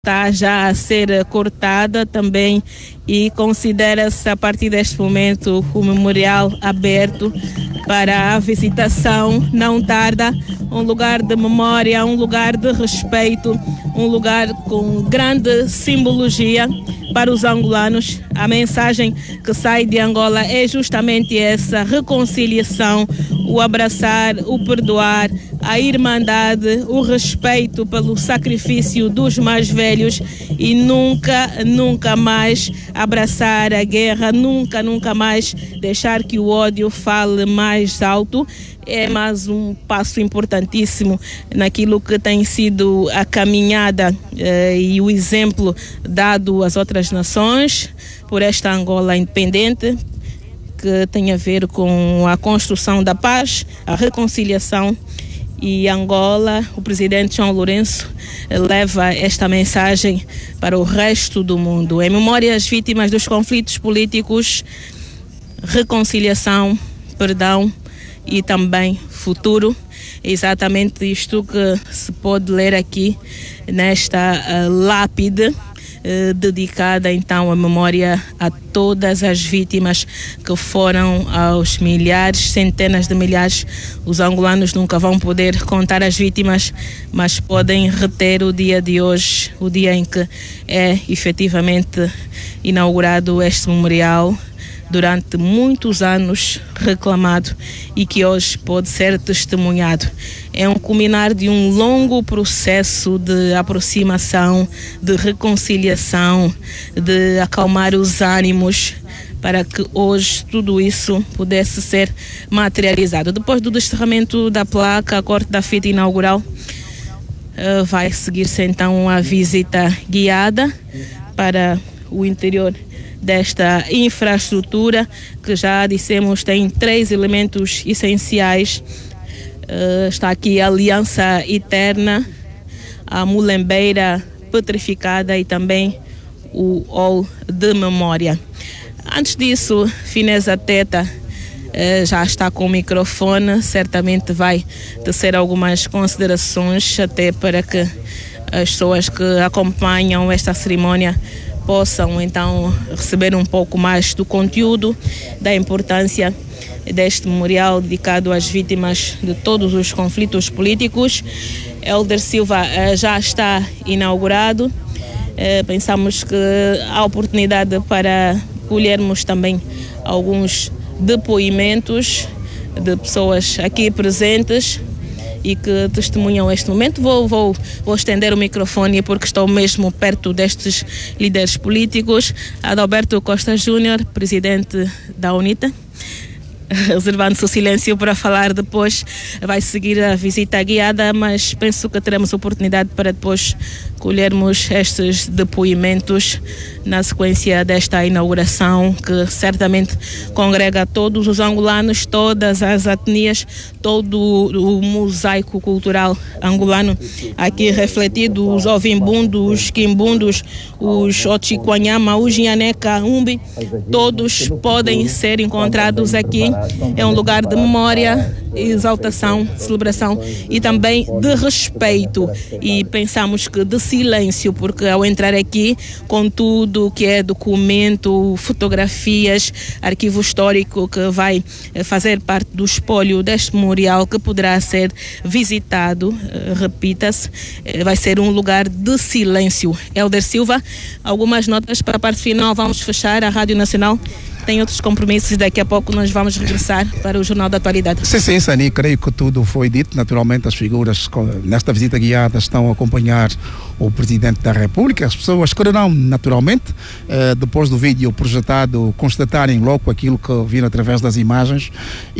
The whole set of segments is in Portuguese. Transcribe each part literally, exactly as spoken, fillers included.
está já a ser cortada também e considera-se a partir deste momento o memorial aberto para a visitação. Não tarda, um lugar de memória, um lugar de respeito, um lugar com grande simbologia para os angolanos. A mensagem que sai de Angola é justamente essa: reconciliação, o abraçar, o perdoar, a irmandade, o respeito pelo sacrifício dos mais velhos e nunca, nunca mais abraçar a guerra, nunca, nunca mais deixar que o ódio fale mais alto. É mais um passo importantíssimo naquilo que tem sido a caminhada eh, e o exemplo dado às outras nações por esta Angola independente, que tem a ver com a construção da paz, a reconciliação. E Angola, o presidente João Lourenço leva esta mensagem para o resto do mundo. Em memória às vítimas dos conflitos políticos, reconciliação, perdão e também futuro. É exatamente isto que se pode ler aqui nesta uh, lápide Uh, dedicada então à memória a todas as vítimas que foram aos milhares, centenas de milhares. Os angolanos nunca vão poder contar as vítimas, mas podem reter o dia de hoje, o dia em que é efetivamente inaugurado este memorial, durante muitos anos reclamado e que hoje pode ser testemunhado. É um culminar de um longo processo de aproximação, de reconciliação, de acalmar os ânimos, para que hoje tudo isso pudesse ser materializado. Depois do desterramento da placa, a corte da fita inaugural, uh, vai seguir-se então a visita guiada para o interior desta infraestrutura, que já dissemos tem três elementos essenciais. Uh, está aqui a Aliança Eterna, a Mulembeira Petrificada e também o Hall de Memória. Antes disso, Fineza Teta uh, já está com o microfone, certamente vai tecer algumas considerações, até para que as pessoas que acompanham esta cerimónia possam então receber um pouco mais do conteúdo, da importância deste memorial dedicado às vítimas de todos os conflitos políticos. Hélder Silva eh, já está inaugurado. Eh, pensamos que há oportunidade para colhermos também alguns depoimentos de pessoas aqui presentes e que testemunham este momento. Vou, vou, vou estender o microfone porque estou mesmo perto destes líderes políticos. Adalberto Costa Júnior, presidente da UNITA, reservando-se o silêncio para falar depois. Vai seguir a visita guiada, mas penso que teremos oportunidade para depois colhermos estes depoimentos na sequência desta inauguração, que certamente congrega todos os angolanos, todas as etnias, todo o mosaico cultural angolano aqui refletido, os ovimbundos, os quimbundos, os ochiquanhama, os nhaneca, umbi, todos podem ser encontrados aqui. É um lugar de memória, exaltação, celebração e também de respeito, e pensamos que de silêncio, porque ao entrar aqui com tudo que é documento, fotografias, arquivo histórico que vai fazer parte do espólio deste memorial, que poderá ser visitado, repita-se, vai ser um lugar de silêncio. Hélder Silva, algumas notas para a parte final, vamos fechar a Rádio Nacional. Tem outros compromissos, daqui a pouco nós vamos regressar para o Jornal da Atualidade. Sim, sim, Sani, creio que tudo foi dito. Naturalmente, as figuras nesta visita guiada estão a acompanhar o Presidente da República. As pessoas quererão, naturalmente, eh, depois do vídeo projetado, constatarem logo aquilo que viram através das imagens,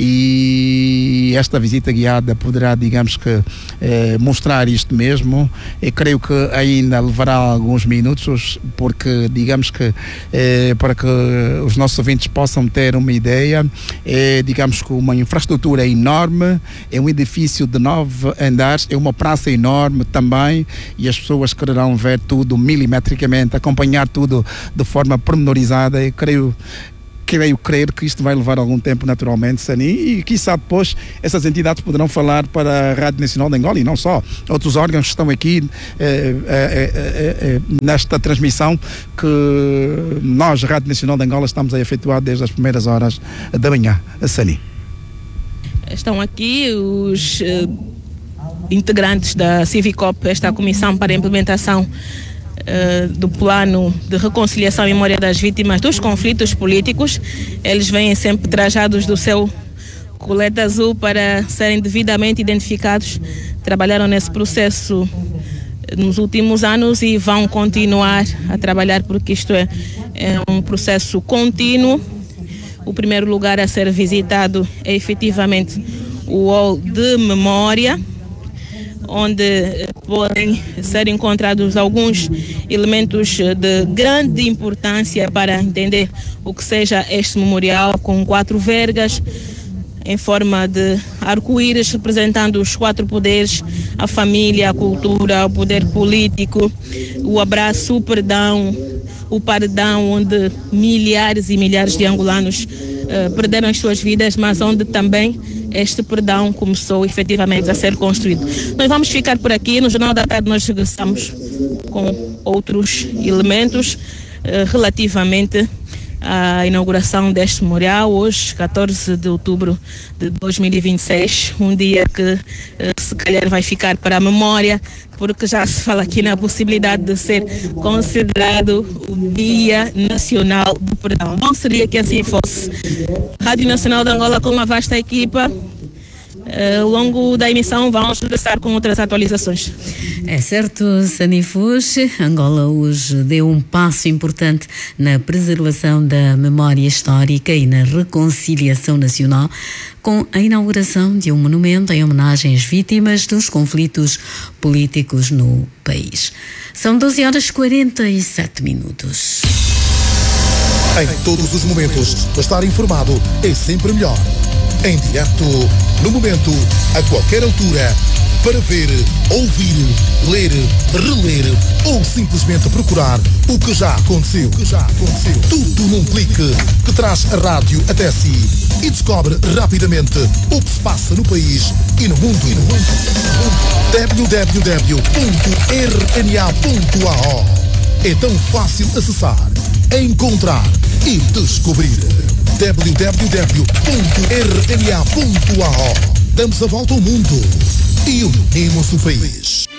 e esta visita guiada poderá, digamos que, eh, mostrar isto mesmo. E creio que ainda levará alguns minutos, porque, digamos que, eh, para que os nossos ouvintes possam ter uma ideia, é, digamos que uma infraestrutura enorme, é um edifício de nove andares, é uma praça enorme também, e as pessoas quererão ver tudo milimetricamente, acompanhar tudo de forma pormenorizada. E creio creio crer que isto vai levar algum tempo naturalmente, Sani, e quizá depois essas entidades poderão falar para a Rádio Nacional de Angola e não só, outros órgãos que estão aqui eh, eh, eh, eh, nesta transmissão que nós, Rádio Nacional de Angola, estamos a efetuar desde as primeiras horas da manhã. Sani. Estão aqui os eh, integrantes da Civicop, esta comissão para a implementação Uh, do plano de reconciliação e memória das vítimas dos conflitos políticos. Eles vêm sempre trajados do seu colete azul para serem devidamente identificados. Trabalharam nesse processo nos últimos anos e vão continuar a trabalhar, porque isto é, é um processo contínuo. O primeiro lugar a ser visitado é efetivamente o hall de memória, onde podem ser encontrados alguns elementos de grande importância para entender o que seja este memorial, com quatro vergas em forma de arco-íris representando os quatro poderes: a família, a cultura, o poder político, o abraço, o perdão, o pardão, onde milhares e milhares de angolanos uh, perderam as suas vidas, mas onde também este perdão começou efetivamente a ser construído. Nós vamos ficar por aqui. No Jornal da Tarde nós regressamos com outros elementos uh, relativamente à inauguração deste memorial, hoje, catorze de outubro de dois mil e vinte e seis, um dia que uh, se calhar vai ficar para a memória, porque já se fala aqui na possibilidade de ser considerado o Dia Nacional do Perdão. Bom seria que assim fosse. Rádio Nacional de Angola, com uma vasta equipa. Ao longo da emissão vamos regressar com outras atualizações. É certo, Sani Fush. Angola hoje deu um passo importante na preservação da memória histórica e na reconciliação nacional, com a inauguração de um monumento em homenagem às vítimas dos conflitos políticos no país. São doze horas e quarenta e sete minutos. Em todos os momentos, estar informado é sempre melhor. Em direto, no momento, a qualquer altura, para ver, ouvir, ler, reler ou simplesmente procurar o que já aconteceu. O que já aconteceu. Tudo num clique que traz a rádio até si e descobre rapidamente o que se passa no país e no mundo. E no mundo. w w w ponto r n a ponto a o É tão fácil acessar, encontrar e descobrir. w w w ponto r n a ponto a o Damos a volta ao mundo e unimos o país.